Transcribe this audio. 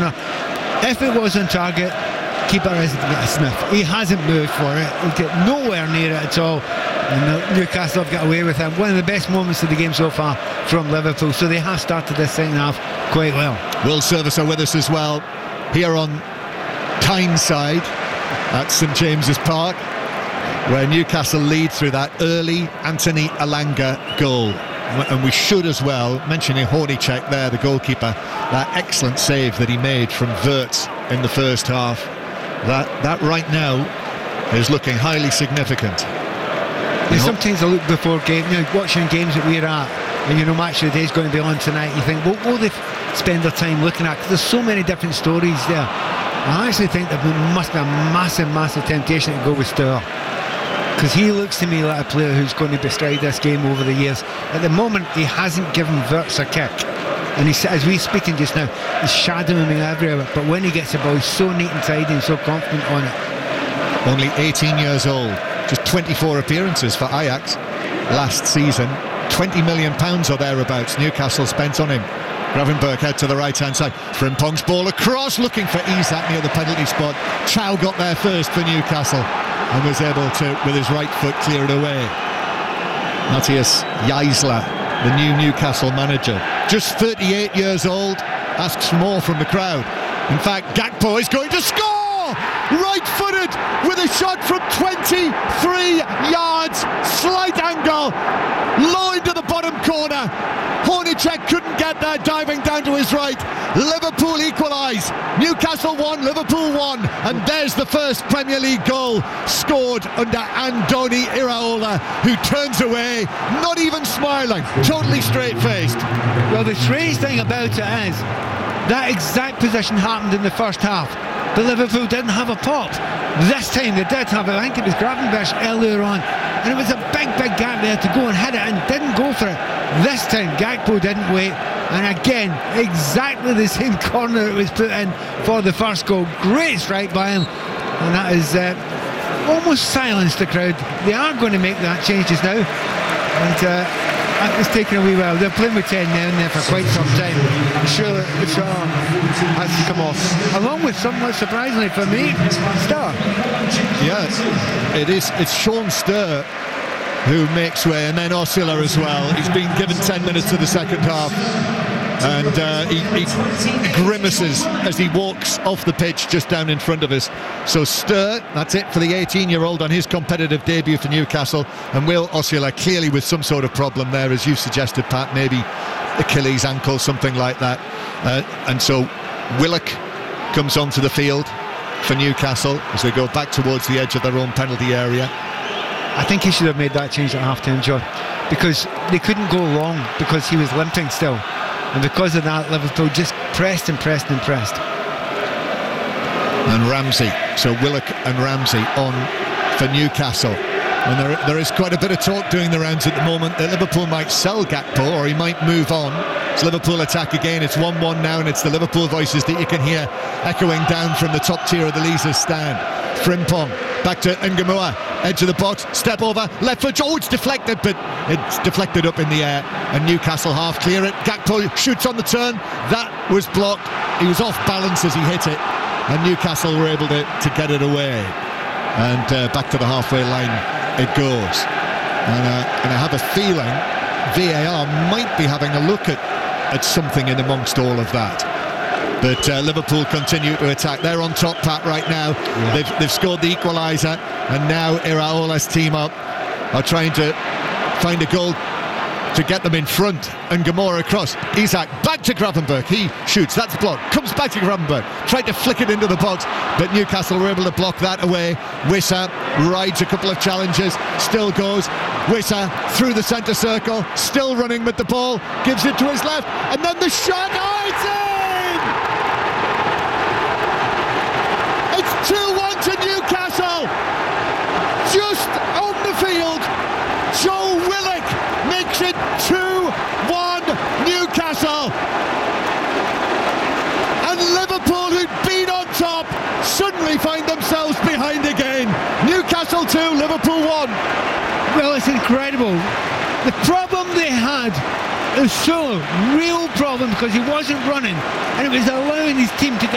corner. If it was on target, keeper has to get a sniff. He hasn't moved for it. He'll get nowhere near it at all. And Newcastle have got away with it. One of the best moments of the game so far from Liverpool. So they have started this second half quite well. Will Service are with us as well here on Tyneside at St James's Park, where Newcastle lead through that early Anthony Elanga goal. And we should as well, mentioning Hornacek there, the goalkeeper, that excellent save that he made from Wirtz in the first half. That right now is looking highly significant. Sometimes I look before game, watching games that we're at, and Match of the Day is going to be on tonight. You think, what will they spend their time looking at? Because there's so many different stories there. I actually think there must be a massive temptation to go with Stour, because he looks to me like a player who's going to bestride this game over the years. At the moment, he hasn't given Wirtz a kick, and as we're speaking just now, he's shadowing him everywhere. But when he gets the ball, he's so neat and tidy and so confident on it. Only 18 years old, just 24 appearances for Ajax last season. £20 million or thereabouts Newcastle spent on him. Gravenberch head to the right hand side. Frimpong's ball across, looking for Isak near the penalty spot. Chow got there first for Newcastle and was able to, with his right foot, clear it away. Matthias Jaisler, the new Newcastle manager, just 38 years old, asks more from the crowd. In fact, Gakpo is going to score! Right-footed with a shot from 23 yards, slight angle, low into the bottom corner. Hornacek couldn't get there, diving down to his right. Liverpool equalise. Newcastle 1, Liverpool 1, and there's the first Premier League goal scored under Andoni Iraola, who turns away, not even smiling, totally straight-faced. Well, the strange thing about it is that exact position happened in the first half, but Liverpool didn't have a pop. This time they did have it. I think it was Gravenberch earlier on, and it was a big gap there to go and hit it, and didn't go for it. This time Gakpo didn't wait, and again exactly the same corner it was put in for the first goal. Great strike by him, and that is almost silenced the crowd. They are going to make that change just now, and that was taken away well. They're playing with 10 now and there for quite some time. Sure, Shaw has to come off, along with somewhat surprisingly for me, Stour. Yes, it is. It's Sean Stour who makes way, and then Osula as well. He's been given 10 minutes of the second half, and he grimaces as he walks off the pitch just down in front of us. So Stour, that's it for the 18-year-old on his competitive debut for Newcastle, and Will Osula clearly with some sort of problem there, as you suggested, Pat, maybe Achilles ankle, something like that. And so Willock comes onto the field for Newcastle as they go back towards the edge of their own penalty area. I think he should have made that change at half-time, John, because they couldn't go long because he was limping still, and because of that Liverpool just pressed. And Ramsey, so Willock and Ramsey on for Newcastle, and there is quite a bit of talk doing the rounds at the moment that Liverpool might sell Gakpo or he might move on. It's Liverpool attack again. It's 1-1 now, and it's the Liverpool voices that you can hear echoing down from the top tier of the Leazes stand. Frimpong back to Ngamua, edge of the box, step over, left foot, it's deflected, but it's deflected up in the air, and Newcastle half clear it. Gakpo shoots on the turn, that was blocked. He was off balance as he hit it, and Newcastle were able to get it away, and back to the halfway line it goes. And I have a feeling VAR might be having a look at something in amongst all of that. But Liverpool continue to attack. They're on top, Pat, right now. Yeah. They've scored the equaliser, and now Iraola's team up are trying to find a goal to get them in front. And Gamora across. Isak back to Gravenberch. He shoots. That's blocked. Comes back to Gravenberch. Tried to flick it into the box, but Newcastle were able to block that away. Wissa rides a couple of challenges. Still goes. Wissa through the centre circle. Still running with the ball. Gives it to his left. And then the shot. Oh, it's in! It's 2-1 to Newcastle. Just on the field, Joe Willock makes it 2-1 Newcastle. And Liverpool, who'd been on top, suddenly find themselves behind again. Newcastle 2, Liverpool 1. Well, it's incredible. The problem they had is so real problem, because he wasn't running, and it was allowing his team to get